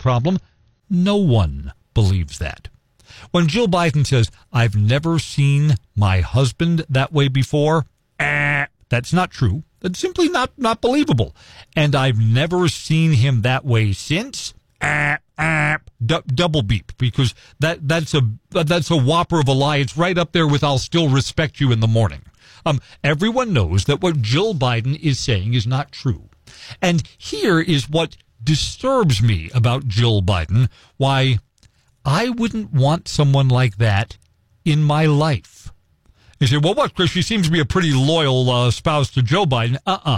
problem. No one believes that. When Jill Biden says, I've never seen my husband that way before, that's not true. That's simply not believable. And I've never seen him that way since, double beep, because that's a whopper of a lie. It's right up there with I'll still respect you in the morning. Everyone knows that what Jill Biden is saying is not true. And here is what disturbs me about Jill Biden, why I wouldn't want someone like that in my life. You say, well, what, Chris? She seems to be a pretty loyal spouse to Joe Biden.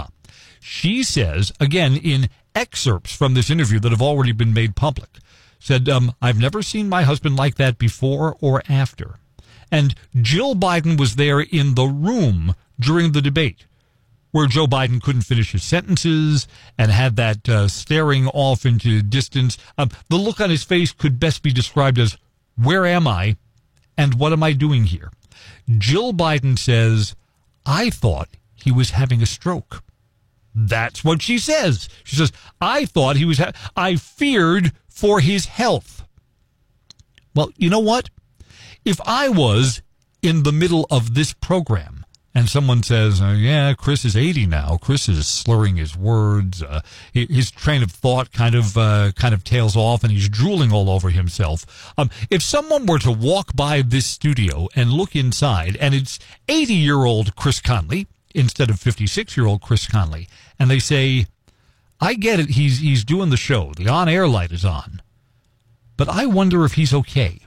She says, again, in excerpts from this interview that have already been made public, said, I've never seen my husband like that before or after. And Jill Biden was there in the room during the debate where Joe Biden couldn't finish his sentences and had that staring off into distance. The look on his face could best be described as, where am I and what am I doing here? Jill Biden says, I thought he was having a stroke. That's what she says. She says, I thought he was, I feared for his health. Well, you know what? If I was in the middle of this program and someone says, yeah, Chris is 80 now, Chris is slurring his words, his train of thought kind of tails off and he's drooling all over himself. If someone were to walk by this studio and look inside and it's 80-year-old Chris Conley instead of 56-year-old Chris Conley, and they say, I get it, he's doing the show, the on-air light is on, but I wonder if he's okay.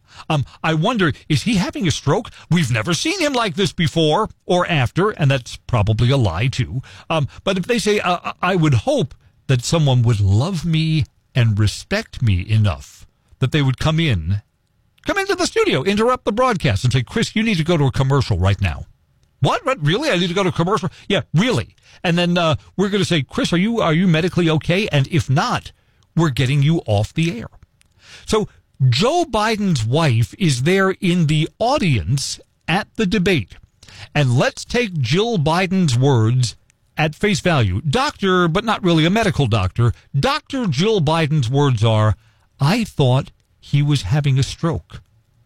I wonder, is he having a stroke? We've never seen him like this before or after, and that's probably a lie, too. But if they say, I would hope that someone would love me and respect me enough that they would come into the studio, interrupt the broadcast, and say, Chris, you need to go to a commercial right now. What? Really? I need to go to a commercial? Yeah, really. And then we're going to say, Chris, are you medically okay? And if not, we're getting you off the air. So Joe Biden's wife is there in the audience at the debate. And let's take Jill Biden's words at face value. Doctor, but not really a medical doctor. Dr. Jill Biden's words are, I thought he was having a stroke.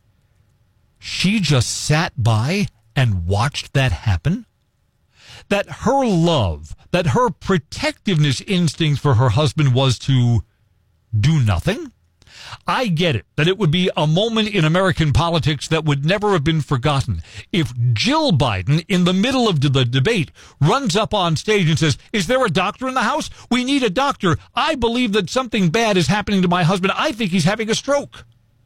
She just sat by and watched that happen? That her love, that her protectiveness instinct for her husband was to do nothing? I get it, that it would be a moment in American politics that would never have been forgotten if Jill Biden, in the middle of the debate, runs up on stage and says, is there a doctor in the house? We need a doctor. I believe that something bad is happening to my husband. I think he's having a stroke.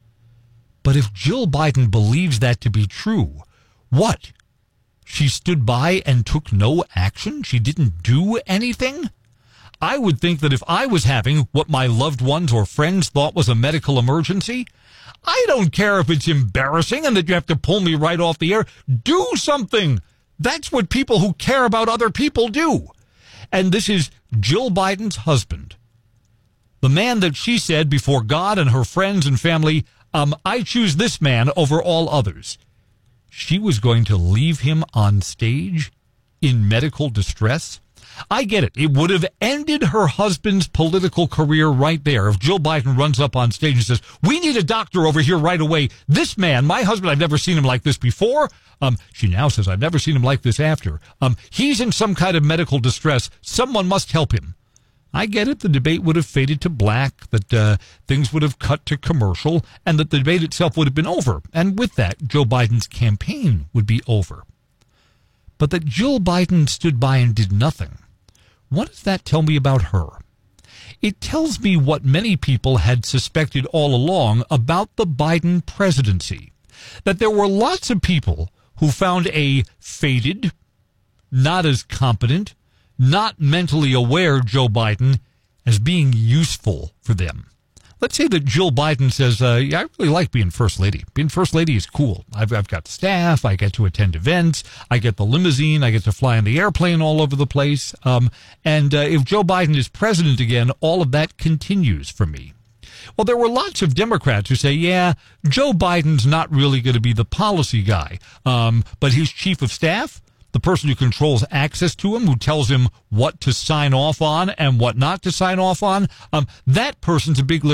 But if Jill Biden believes that to be true, what? She stood by and took no action? She didn't do anything? I would think that if I was having what my loved ones or friends thought was a medical emergency, I don't care if it's embarrassing and that you have to pull me right off the air. Do something. That's what people who care about other people do. And this is Jill Biden's husband, the man that she said before God and her friends and family, I choose this man over all others. She was going to leave him on stage in medical distress. I get it. It would have ended her husband's political career right there if Jill Biden runs up on stage and says, we need a doctor over here right away. This man, my husband, I've never seen him like this before. She now says, I've never seen him like this after. He's in some kind of medical distress. Someone must help him. I get it. The debate would have faded to black, that things would have cut to commercial, and that the debate itself would have been over. And with that, Joe Biden's campaign would be over. But that Jill Biden stood by and did nothing, what does that tell me about her? It tells me what many people had suspected all along about the Biden presidency, that there were lots of people who found a faded, not as competent, not mentally aware Joe Biden as being useful for them. Let's say that Jill Biden says, yeah, I really like being first lady. Being first lady is cool. I've got staff. I get to attend events. I get the limousine. I get to fly on the airplane all over the place. And if Joe Biden is president again, all of that continues for me. Well, there were lots of Democrats who say, yeah, Joe Biden's not really going to be the policy guy. But his chief of staff, the person who controls access to him, who tells him what to sign off on and what not to sign off on, that person's a big